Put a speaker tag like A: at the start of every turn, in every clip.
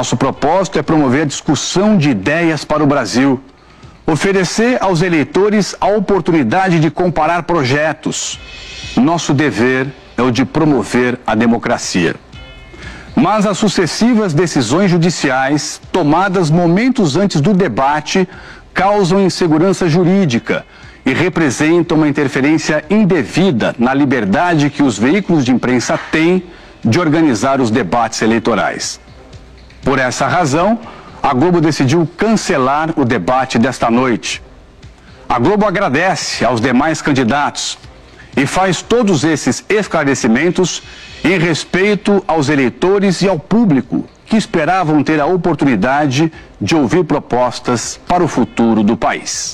A: Nosso propósito é promover a discussão de ideias para o Brasil, oferecer aos eleitores a oportunidade de comparar projetos. Nosso dever é o de promover a democracia. Mas as sucessivas decisões judiciais, tomadas momentos antes do debate, causam insegurança jurídica e representam uma interferência indevida na liberdade que os veículos de imprensa têm de organizar os debates eleitorais. Por essa razão, a Globo decidiu cancelar o debate desta noite. A Globo agradece aos demais candidatos e faz todos esses esclarecimentos em respeito aos eleitores e ao público que esperavam ter a oportunidade de ouvir propostas para o futuro do país.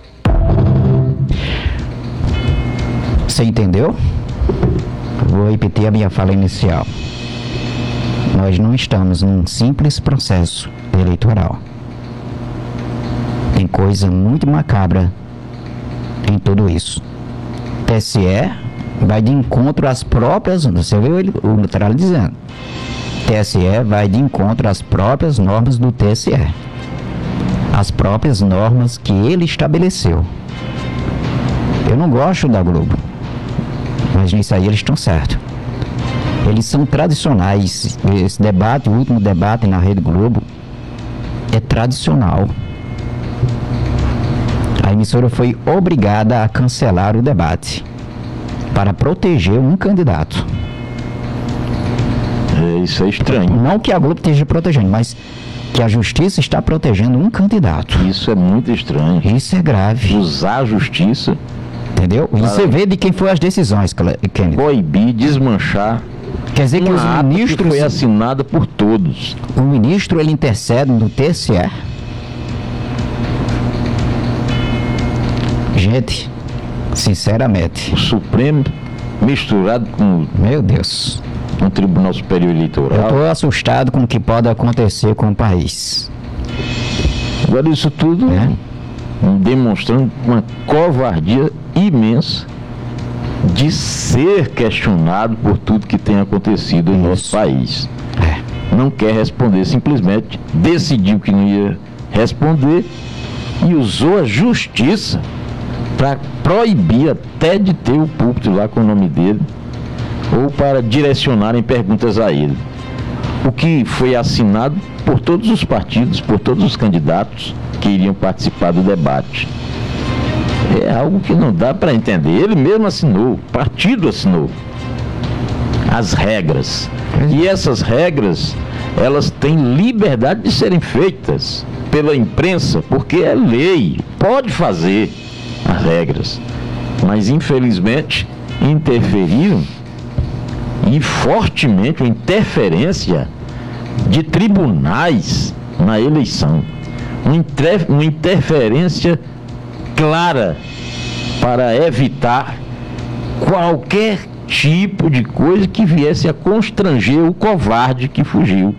B: Você entendeu? Vou repetir a minha fala inicial. Nós não estamos num simples processo eleitoral. Tem coisa muito macabra em tudo isso. TSE vai de encontro às próprias, você viu o literal dizendo, TSE vai de encontro às próprias normas do TSE, as próprias normas que ele estabeleceu. Eu não gosto da Globo, mas nisso aí eles estão certos. Eles são tradicionais. Esse debate, o último debate na Rede Globo, é tradicional. A emissora foi obrigada a cancelar o debate para proteger um candidato.
C: Isso é estranho.
B: Não que a Globo esteja protegendo, mas que a justiça está protegendo um candidato.
C: Isso é muito estranho.
B: Isso é grave.
C: Usar a justiça.
B: Entendeu? E você vê de quem foram as decisões, Kennedy.
C: Proibir, desmanchar.
B: Quer dizer que os ministros...
C: foi assinada por todos.
B: O ministro, ele intercede no TSE. Gente, sinceramente...
C: O Supremo misturado com...
B: Meu Deus.
C: Com o Tribunal Superior Eleitoral.
B: Eu estou assustado com o que pode acontecer com o país.
C: Agora isso tudo demonstrando uma covardia imensa de ser questionado por tudo que tem acontecido em nosso país. Não quer responder, simplesmente decidiu que não ia responder e usou a justiça para proibir até de ter o púlpito lá com o nome dele ou para direcionarem perguntas a ele. O que foi assinado por todos os partidos, por todos os candidatos que iriam participar do debate. É algo que não dá para entender. Ele mesmo assinou, o partido assinou as regras. E essas regras, elas têm liberdade de serem feitas pela imprensa, porque é lei, pode fazer as regras. Mas, infelizmente, interferiram e fortemente a interferência de tribunais na eleição. Uma interferência clara para evitar qualquer tipo de coisa que viesse a constranger o covarde que fugiu.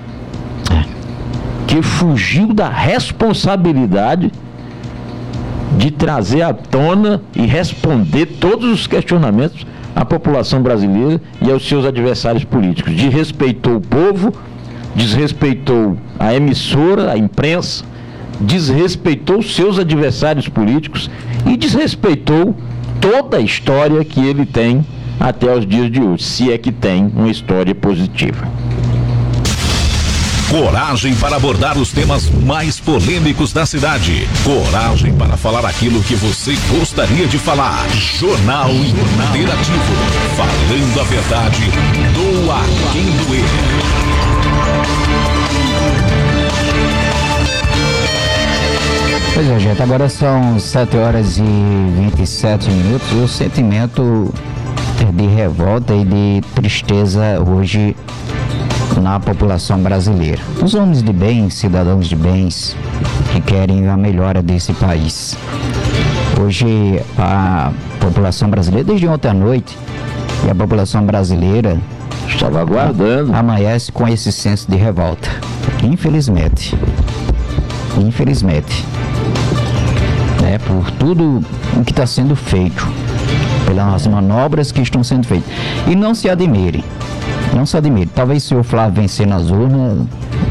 C: Que fugiu da responsabilidade de trazer à tona e responder todos os questionamentos à população brasileira e aos seus adversários políticos. Desrespeitou o povo, desrespeitou a emissora, a imprensa, desrespeitou seus adversários políticos e desrespeitou toda a história que ele tem até os dias de hoje, se é que tem uma história positiva.
D: Coragem para abordar os temas mais polêmicos da cidade. Coragem para falar aquilo que você gostaria de falar. Jornal Interativo. Falando a verdade, doa quem doer.
B: Pois é, gente, agora são 7 horas e 27 minutos. O sentimento de revolta e de tristeza hoje na população brasileira. Os homens de bem, cidadãos de bens, que querem a melhora desse país. Hoje a população brasileira, desde ontem à noite, e a população brasileira
C: estava aguardando,
B: amanhece com esse senso de revolta. Infelizmente, por tudo o que está sendo feito, pelas manobras que estão sendo feitas. E não se admire, talvez se o Flávio vencer nas urnas,